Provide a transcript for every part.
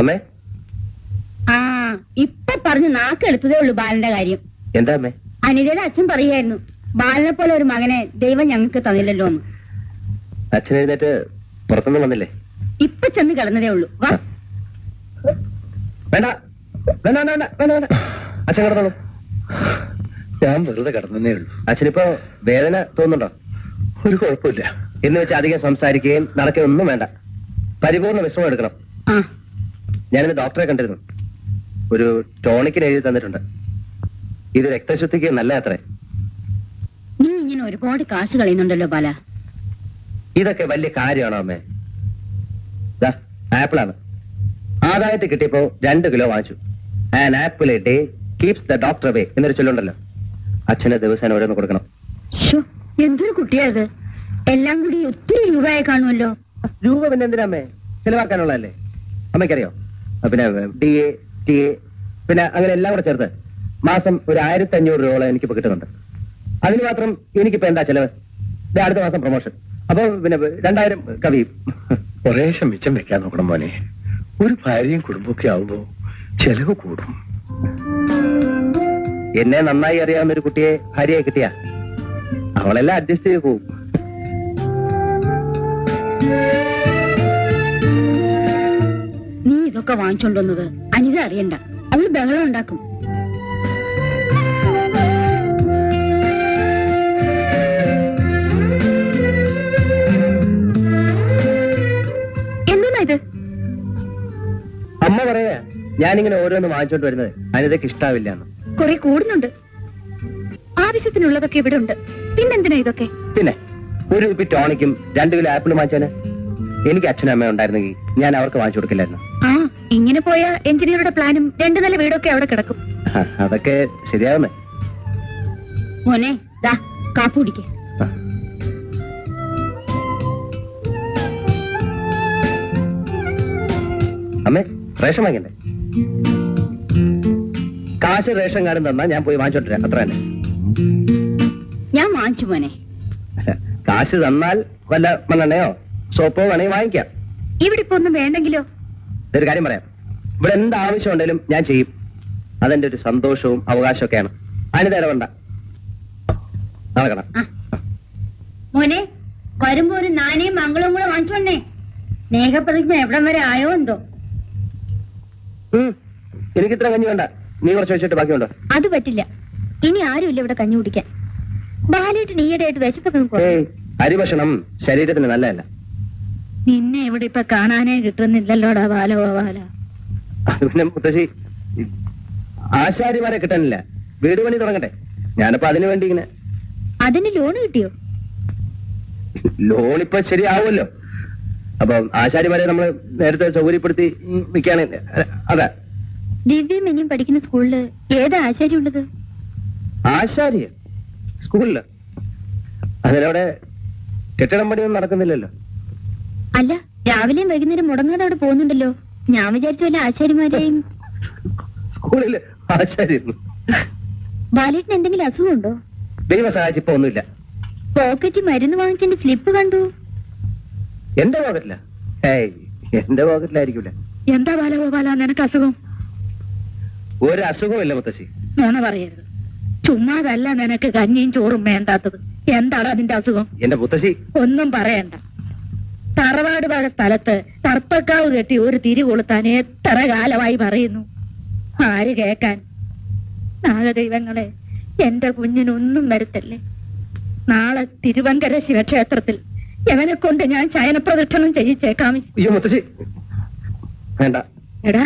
അമ്മേ ആ ഇപ്പൊ പറഞ്ഞ് നാക്കെടുത്തതേ ഉള്ളൂ ബാലന്റെ കാര്യം. എന്താ അമ്മേ? അനിതയുടെ അച്ഛൻ പറയായിരുന്നു ബാലനെ പോലെ ഒരു മകനെ ദൈവം ഞങ്ങൾക്ക് തന്നില്ലല്ലോ എന്ന്. അച്ഛൻ എഴുന്നേറ്റ് പുറത്തൊന്നും വന്നില്ലേ? ഇപ്പൊ ചെന്ന് കിടന്നതേ ഉള്ളൂ. വാ. വേണ്ട വേണ്ട വേണ്ട വേണ്ട വേണ്ട, അച്ഛൻ കിടന്നോളൂ. ഞാൻ വെറുതെ കിടന്നേ ഉള്ളൂ. അച്ഛനിപ്പോ വേദന തോന്നുന്നുണ്ടോ? ഒരു കുഴപ്പമില്ല. എന്ന് വെച്ച് അധികം സംസാരിക്കുകയും നടക്കുകയും ഒന്നും വേണ്ട. പരിപൂർണ്ണ വിശ്രമം എടുക്കണം. ആ ഞാനിന്ന് ഡോക്ടറെ കണ്ടിരുന്നു. ഒരു ടോണിക്കിന് എഴുതി തന്നിട്ടുണ്ട്. ഇത് രക്തശുദ്ധിക്ക് നല്ല അത്രേ. നീ ഇങ്ങനെ ഒരുപാട് കാശ് കളയുന്നുണ്ടല്ലോ ബാല. ഇതൊക്കെ വലിയ കാര്യമാണോ അമ്മേ? ആപ്പിളാണ്. ആദായത്തിൽ കിട്ടിയപ്പോ 2 കിലോ വാങ്ങിച്ചു. An apple A day keeps the doctor away എന്നൊരു ചൊല്ലുണ്ടല്ലോ. അച്ഛന് ദിവസം ഓരോന്ന് കൊടുക്കണം. എന്തൊരു കുട്ടിയായത്. എല്ലാം കൂടി ഒത്തിരി രൂപയായി കാണുമല്ലോ. രൂപ പിന്നെ എന്തിനാ അമ്മേ? ചെലവാക്കാനുള്ളതല്ലേ. അമ്മയ്ക്കറിയോ? പിന്നെ DA TA പിന്നെ അങ്ങനെ എല്ലാം കൂടെ ചേർത്ത് മാസം ഒരു 1500 രൂപയോളം എനിക്കിപ്പോ കിട്ടുന്നുണ്ട്. അതിന് മാത്രം എനിക്കിപ്പോ എന്താ ചെലവ്? അടുത്ത മാസം പ്രൊമോഷൻ. അപ്പൊ പിന്നെ 2000 കവിയും. കുറേശ്ശെ മിച്ചം വെക്കാൻ നോക്കണം മോനെ. ഒരു ഭാര്യയും കുടുംബമൊക്കെ ആവുമ്പോ ചെലവ് കൂടും. എന്നെ നന്നായി അറിയാവുന്ന ഒരു കുട്ടിയെ ഭാര്യയെ കിട്ടിയ അവളെല്ലാം അഡ്ജസ്റ്റ് ചെയ്ത് പോകും. നീ ഇതൊക്കെ വാങ്ങിച്ചോണ്ടുവന്നത് അനിത അറിയണ്ട. അവള് ബഹളം ഉണ്ടാക്കും. എന്താ ഇത്? അമ്മ പറയാ ഞാനിങ്ങനെ ഓരോന്ന് വാങ്ങിച്ചോണ്ട് വരുന്നത് അനിതയ്ക്ക് ഇഷ്ടാവില്ല എന്ന്. കുറെ കൂടുന്നുണ്ട്. ആവശ്യത്തിനുള്ളതൊക്കെ ഇവിടെ ഉണ്ട്. പിന്നെന്തിനാ ഇതൊക്കെ? പിന്നെ ഒരു കുപ്പി ടോണിക്കും 2 കിലോ ആപ്പിളും വാങ്ങിച്ചാല് എനിക്ക് അച്ഛനും അമ്മയും ഉണ്ടായിരുന്നെങ്കിൽ ഞാൻ അവർക്ക് വാങ്ങിച്ചു കൊടുക്കില്ലായിരുന്നു. ആ ഇങ്ങനെ പോയ എഞ്ചിനീയറുടെ പ്ലാനും 2 നില വീടൊക്കെ അവിടെ കിടക്കും. അതൊക്കെ ശരിയാവുന്നേ. മോനെ ദാ കാപ്പി കുടിക്കേ. അമ്മേ റേഷൻ വാങ്ങിക്കണ്ടേ? കാശ് റേഷൻ കാർഡും തന്നാ ഞാൻ പോയി വാങ്ങിച്ചോണ്ടിരാം. അത്ര തന്നെ. ഞാൻ വാങ്ങിച്ചു മോനെ. കാശ് തന്നാൽ വല്ല മണ്ണെണ്ണയോ സോപ്പോ വേണമെങ്കിൽ വാങ്ങിക്കാം. ഇവിടെ ഇപ്പൊ ഒന്നും വേണ്ടെങ്കിലോ? ഇതൊരു കാര്യം പറയാം. ഇവിടെ എന്ത് ആവശ്യം ഉണ്ടെങ്കിലും ഞാൻ ചെയ്യും. അതെന്റെ ഒരു സന്തോഷവും അവകാശവും ഒക്കെയാണ്. അനിത ഇടപെടണ്ട. നടക്കണം. മോനെ വരുമ്പോ ഒരു നാണയും മംഗളവും കൂടെ വാങ്ങിച്ചോണ്ടേ. സ്നേഹപ്രതിജ്ഞ എവിടം വരെ ആയോ എന്തോ. എനിക്ക് ഇത്ര കഞ്ഞി വേണ്ട. നീ കുറച്ച് വെച്ചിട്ട് ബാക്കിയുണ്ടോ? അത് പറ്റില്ല. ഇനി ആരുമില്ല ഇവിടെ കഞ്ഞി കുടിക്കാൻ. ബാലേട്ട് നീയായിട്ട് വിശപ്പൊക്കെ അരി ഭക്ഷണം ശരീരത്തിന് നല്ലതല്ല. നിന്നെ ഇവിടെ ഇപ്പൊ കാണാനേ കിട്ടുന്നില്ലല്ലോടാ ബാലോ ബാല. അത് പിന്നെ മുത്തശ്ശി ആശാരിമാരെ കിട്ടാനില്ല. വീട് പണി തുടങ്ങട്ടെ. ഞാനിപ്പോ അതിനു വേണ്ടി ഇങ്ങനെ. അതിന് ലോൺ കിട്ടിയോ? ലോൺ ഇപ്പൊ ശരിയാവുമല്ലോ. അപ്പൊ ആശാരിമാരെ നമ്മള് നേരത്തെ സൗകര്യപ്പെടുത്തി നിൽക്കുകയാണ്. അതാ ദിവ്യം ഇനിയും പഠിക്കുന്ന സ്കൂളില് ഏതാ ആശാരി ഉള്ളത്? ആശാരിയ സ്കൂളില്? അതിലവിടെ കെട്ടിടം പണിയൊന്നും നടക്കുന്നില്ലല്ലോ. അല്ല രാവിലെയും വൈകുന്നേരം മുടങ്ങാതെ അവിടെ പോകുന്നുണ്ടല്ലോ. ഞാൻ വിചാരിച്ചു വല്ല ആശാരിമാരെയും. സ്കൂളില് ആശാരിയിരുന്നു. ബാലേട്ടിന് എന്തെങ്കിലും അസുഖമുണ്ടോ? ദൈവം സഹായിച്ച് ഇപ്പൊ ഒന്നുമില്ല. പോക്കറ്റ് മരുന്ന് വാങ്ങിച്ചതിന്റെ സ്ലിപ്പ് കണ്ടു. എന്റെ പോക്കറ്റില്ല. എന്റെ പോക്കറ്റിലായിരിക്കൂല. എന്താ ബാലഗോപാല നിനക്ക് അസുഖം? ഒരു അസുഖമില്ല മുത്തശ്ശി. നോണ പറയരുത്. ചുമ്മാതല്ല നിനക്ക് കഞ്ഞിയും ചോറും വേണ്ടാത്തത്. എന്താണ് അതിന്റെ അസുഖം? എന്റെ മുത്തശ്ശി ഒന്നും പറയണ്ട. തറവാട് വക സ്ഥലത്ത് തർപ്പക്കാവ് കെട്ടി ഒരു തിരി കൊളുത്താൻ എത്ര കാലമായി പറയുന്നു. ആര് കേക്കാൻ? നാഗദൈവങ്ങളെ എന്റെ കുഞ്ഞിനൊന്നും വരുത്തല്ലേ. നാളെ തിരുവങ്കര ശിവക്ഷേത്രത്തിൽ എവനെ കൊണ്ട് ഞാൻ ശയനപ്രദക്ഷിണം ചെയ്യിച്ചേക്കാം. അയ്യോ മുത്തശ്ശി വേണ്ട. എടാ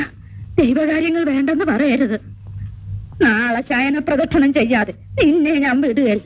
ദൈവകാര്യങ്ങൾ വേണ്ടെന്ന് പറയരുത്. നാളെ ശയനപ്രദക്ഷിണം ചെയ്യാതെ നിന്നെ ഞാൻ വിടുകയല്ല.